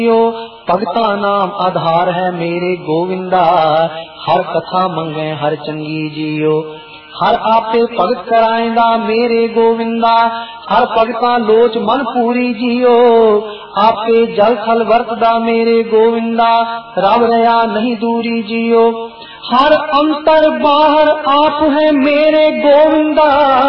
भगता नाम आधार है मेरे गोविंदा, हर कथा मंगे हर चंगी जियो। हर आपे भगत कराएंदा मेरे गोविंदा, हर भगता लोच मन पूरी जियो। आपे जल थल वरतदा मेरे गोविंदा, रब रया नहीं दूरी जियो। हर अंतर बाहर आप है मेरे गोविंदा,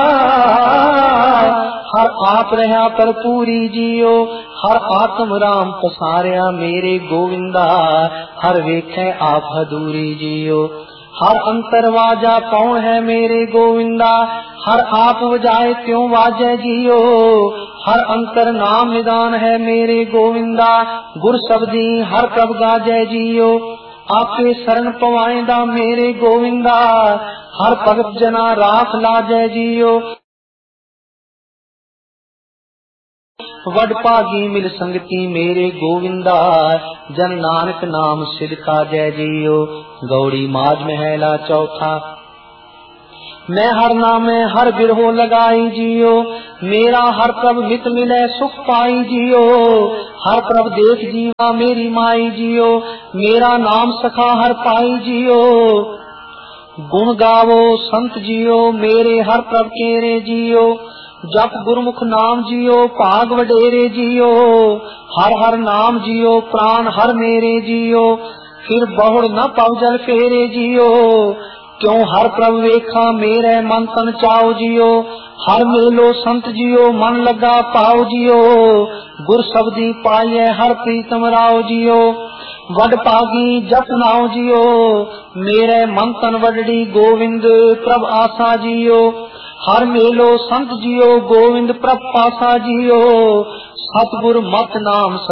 हर आप रहा पर पूरी जियो। हर आत्म राम पसारिया मेरे गोविंदा, हर वेखे आप हदूरी जियो। हर अंतर वाजा कौन है मेरे गोविंदा, हर आप वजाए त्यों वाजे जियो। हर अंतर नाम निदान है मेरे गोविंदा, गुर शब्दी हर प्रभ गाजे जियो। आपे शरण पवाएंदा मेरे गोविंदा, हर भगत जना राख लाजे जियो। वड भागी मिल संगति मेरे गोविंदा, जन नानक नाम सिद्ध का जय जियो। गौड़ी माज महला चौथा, मैं हर नामे हर बिरहो लगाई जियो। मेरा हर प्रभ मित मिले सुख पाई जियो। हर प्रभ देख जीवा मेरी माई जियो, मेरा नाम सखा हर पाई जियो। गुण गावो संत जियो मेरे हर प्रभ केरे जियो। जप गुरमुख नाम जियो भाग वडेरे जियो। हर हर नाम जियो प्राण हर मेरे जियो। फिर बहुड़ न पव जल फेरे जियो। क्यों हर प्रभ वेखा मेरे मन तन चाओ जियो। हर मेलो संत जियो मन लगा पाओ जियो। गुर शब्दी पाइए हर प्रीतम राओ जियो। वड पागी जप नाओ जियो, मेरे मन तन वडड़ी गोविंद प्रभ आसा जियो। हर मेलो संत जियो गोविंद प्रभ पासा जियो। सतगुर मत नाम